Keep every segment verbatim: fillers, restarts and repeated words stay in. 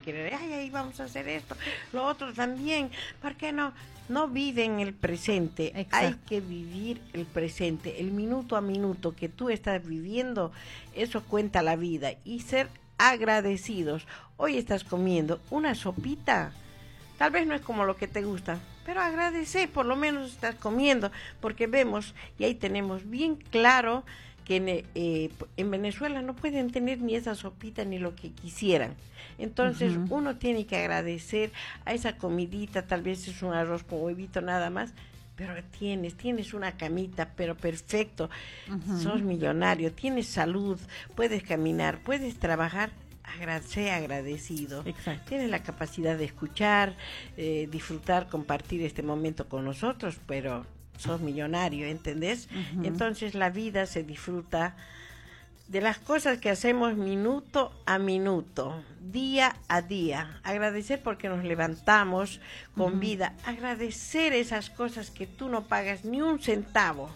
querer, ay, ahí vamos a hacer esto, lo otro también, ¿por qué no? No viven el presente. Exacto. Hay que vivir el presente, el minuto a minuto que tú estás viviendo, eso cuenta la vida, y ser agradecidos. Hoy estás comiendo una sopita, tal vez no es como lo que te gusta, pero agradece, por lo menos estás comiendo, porque vemos, y ahí tenemos bien claro que en, eh, en Venezuela no pueden tener ni esa sopita ni lo que quisieran. Entonces, uh-huh. uno tiene que agradecer a esa comidita, tal vez es un arroz con huevito nada más, pero tienes, tienes una camita, pero perfecto, uh-huh. sos millonario, tienes salud, puedes caminar, puedes trabajar, agradecer, agradecido. Exacto. Tienes la capacidad de escuchar, eh, disfrutar, compartir este momento con nosotros, pero sos millonario, ¿entendés? Uh-huh. Entonces la vida se disfruta de las cosas que hacemos minuto a minuto, día a día. Agradecer porque nos levantamos con uh-huh. vida. Agradecer esas cosas que tú no pagas ni un centavo.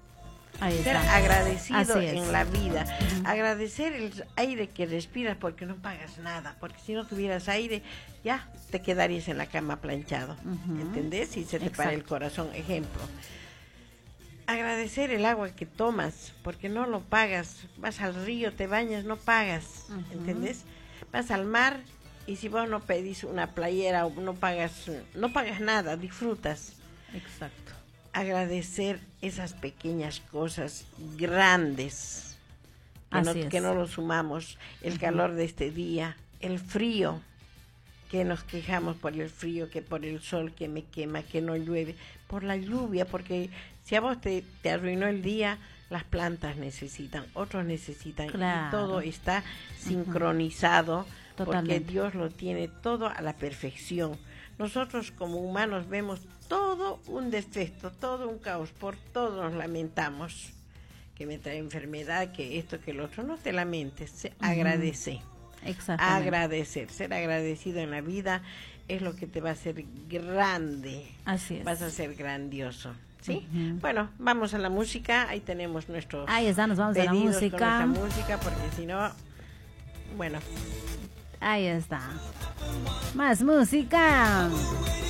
Ahí Ser está. agradecido en la vida. Uh-huh. Agradecer el aire que respiras porque no pagas nada. Porque si no tuvieras aire, ya te quedarías en la cama planchado. Uh-huh. ¿Entendés? Y se te Exacto. para el corazón. Ejemplo. Agradecer el agua que tomas, porque no lo pagas. Vas al río, te bañas, no pagas. Uh-huh. ¿Entendés? Vas al mar y si vos no pedís una playera o no pagas, no pagas nada, disfrutas. Exacto. Agradecer esas pequeñas cosas grandes que, no, que no lo sumamos, el uh-huh. calor de este día, el frío, que nos quejamos por el frío, que por el sol que me quema, que no llueve, por la lluvia, porque si a vos te, te arruinó el día, las plantas necesitan, otros necesitan, claro. y todo está sincronizado, uh-huh. porque Dios lo tiene todo a la perfección. Nosotros como humanos vemos todo un defecto, todo un caos, por todo nos lamentamos, que me trae enfermedad, que esto, que lo otro. No te lamentes, se uh-huh. agradece. Agradecer, ser agradecido en la vida es lo que te va a hacer grande. Así es. Vas a ser grandioso. ¿Sí? Uh-huh. Bueno, vamos a la música, ahí tenemos nuestros Ahí está, nos vamos a la música. Con nuestra música, porque si no, bueno. Ahí está. Más música.